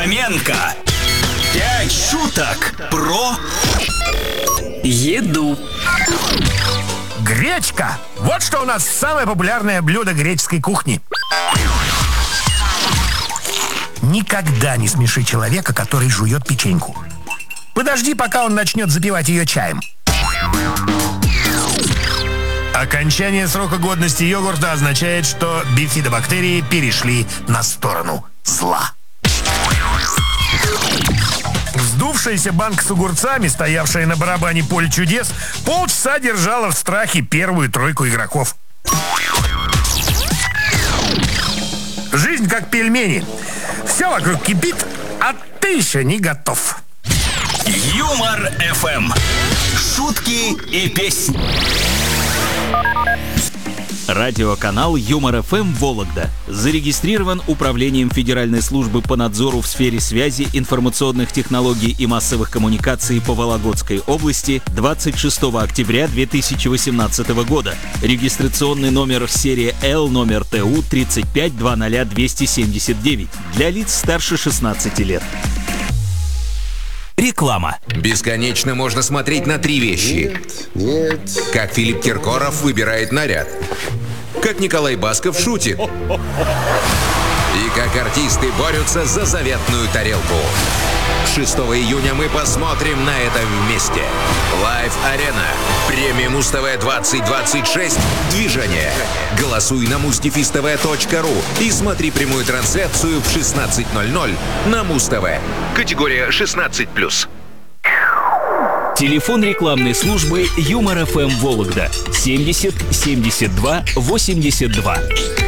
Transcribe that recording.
Фоменко. 5 шуток про еду. Гречка. Вот что у нас самое популярное блюдо греческой кухни. Никогда не смеши человека, который жует печеньку. Подожди, пока он начнет запивать ее чаем. Окончание срока годности йогурта означает, что бифидобактерии перешли на сторону зла. Вздувшаяся банка с огурцами, стоявшая на барабане «Поле чудес», полчаса держала в страхе первую тройку игроков. Жизнь как пельмени. Все вокруг кипит, а ты еще не готов. Юмор ФМ. Шутки и песни. Радиоканал Юмор ФМ Вологда зарегистрирован Управлением Федеральной службы по надзору в сфере связи, информационных технологий и массовых коммуникаций по Вологодской области 26 октября 2018 года. Регистрационный номер серия L, номер ТУ 3520279 для лиц старше 16 лет. Реклама. Бесконечно можно смотреть на три вещи. Нет. Как Филипп Киркоров выбирает наряд. Как Николай Басков шутит. И как артисты борются за заветную тарелку. 6 июня мы посмотрим на это вместе. Live Arena. Премия Муз-ТВ 2026. Движение. Голосуй на mustv.tv.ru и смотри прямую трансляцию в 16:00 на Муз-ТВ. Категория 16+. Телефон рекламной службы Юмор ФМ Вологда 70 72 82.